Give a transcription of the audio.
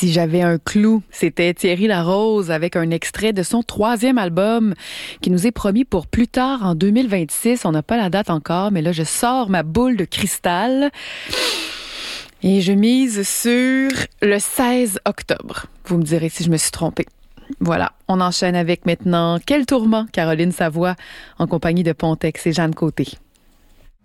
Si j'avais un clou, c'était Thierry Larose avec un extrait de son 3e album qui nous est promis pour plus tard en 2026. On n'a pas la date encore, mais là, je sors ma boule de cristal et je mise sur le 16 octobre. Vous me direz si je me suis trompée. Voilà, on enchaîne avec maintenant Quel tourment, Caroline Savoie, en compagnie de Pontex et Jeanne Côté.